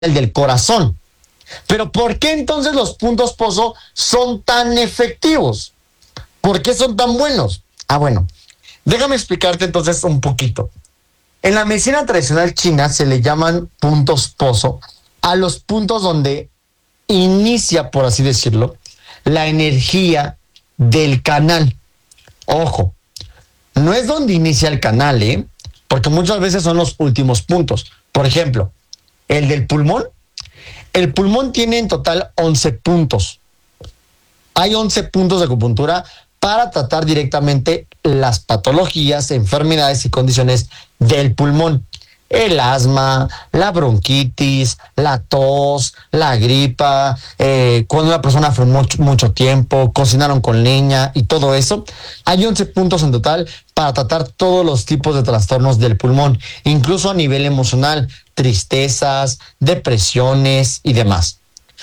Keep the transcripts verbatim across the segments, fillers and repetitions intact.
el del corazón. Pero ¿por qué entonces los puntos pozo son tan efectivos? ¿Por qué son tan buenos? Ah, bueno, déjame explicarte entonces un poquito. En la medicina tradicional china se le llaman puntos pozo a los puntos donde inicia, por así decirlo, la energía del canal. Ojo, no es donde inicia el canal, ¿eh? Porque muchas veces son los últimos puntos. Por ejemplo, el del pulmón. El pulmón tiene en total once puntos. Hay once puntos de acupuntura para tratar directamente las patologías, enfermedades y condiciones del pulmón. El asma, la bronquitis, la tos, la gripa, eh, cuando una persona fue mucho, mucho tiempo, cocinaron con leña y todo eso. Hay once puntos en total para tratar todos los tipos de trastornos del pulmón, incluso a nivel emocional, tristezas, depresiones y demás.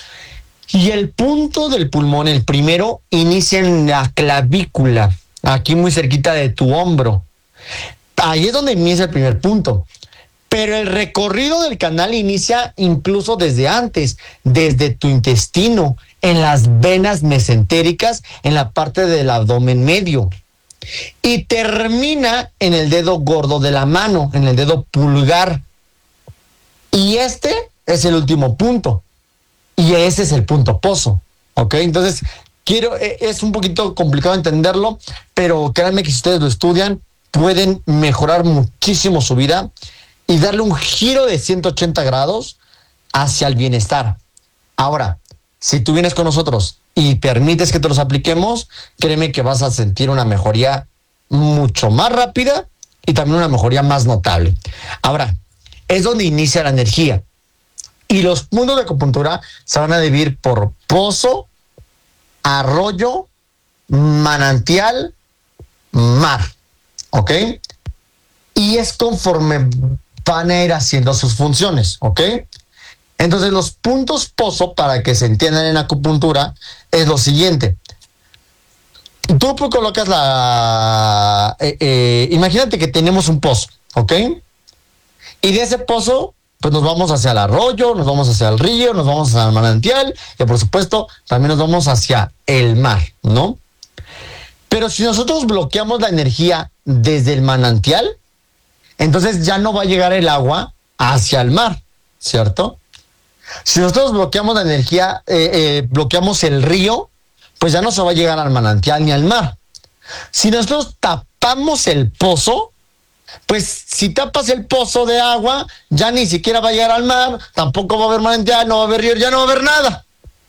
Y el punto del pulmón, el primero, inicia en la clavícula, aquí muy cerquita de tu hombro. Ahí es donde inicia el primer punto. Pero el recorrido del canal inicia incluso desde antes, desde tu intestino, en las venas mesentéricas, en la parte del abdomen medio. Y termina en el dedo gordo de la mano, en el dedo pulgar. Y este es el último punto. Y ese es el punto pozo. ¿Ok? Entonces, quiero, es un poquito complicado entenderlo, pero créanme que si ustedes lo estudian, pueden mejorar muchísimo su vida y darle un giro de ciento ochenta grados hacia el bienestar. Ahora, si tú vienes con nosotros y permites que te los apliquemos, créeme que vas a sentir una mejoría mucho más rápida y también una mejoría más notable. Ahora, es donde inicia la energía. Y los puntos de acupuntura se van a dividir por pozo, arroyo, manantial, mar. ¿Ok? Y es conforme van a ir haciendo sus funciones, ¿ok? Entonces los puntos pozo, para que se entiendan en acupuntura, es lo siguiente. Tú colocas la... Eh, eh, imagínate que tenemos un pozo, ¿ok? Y de ese pozo, pues nos vamos hacia el arroyo, nos vamos hacia el río, nos vamos hacia el manantial, y por supuesto, también nos vamos hacia el mar, ¿no? Pero si nosotros bloqueamos la energía desde el manantial, entonces ya no va a llegar el agua hacia el mar, ¿cierto? Si nosotros bloqueamos la energía, eh, eh, bloqueamos el río, pues ya no se va a llegar al manantial ni al mar. Si nosotros tapamos el pozo, pues si tapas el pozo de agua, ya ni siquiera va a llegar al mar, tampoco va a haber manantial, no va a haber río, ya no va a haber nada.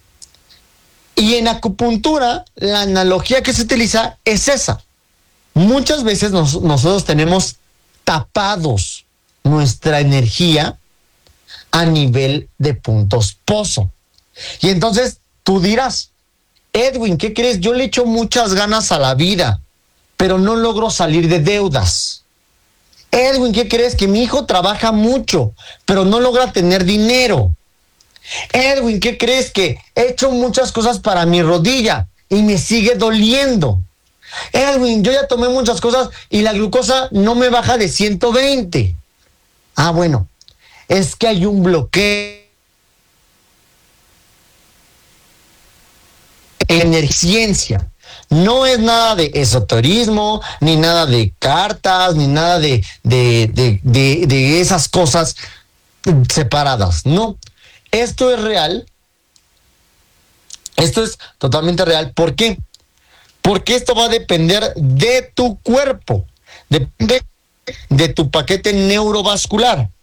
Y en acupuntura, la analogía que se utiliza es esa. Muchas veces nos, nosotros tenemos tapados nuestra energía a nivel de puntos pozo. Y entonces tú dirás, Edwin, ¿qué crees? Yo le echo muchas ganas a la vida, pero no logro salir de deudas. Edwin, ¿qué crees? Que mi hijo trabaja mucho, pero no logra tener dinero. Edwin, ¿qué crees? Que he hecho muchas cosas para mi rodilla y me sigue doliendo. Edwin, yo ya tomé muchas cosas y la glucosa no me baja de ciento veinte. Ah, bueno, es que hay un bloqueo en la ciencia. No es nada de esoterismo, ni nada de cartas, ni nada de, de, de, de, de esas cosas separadas. No, esto es real. Esto es totalmente real. ¿Por qué? Porque esto va a depender de tu cuerpo, depende de tu paquete neurovascular.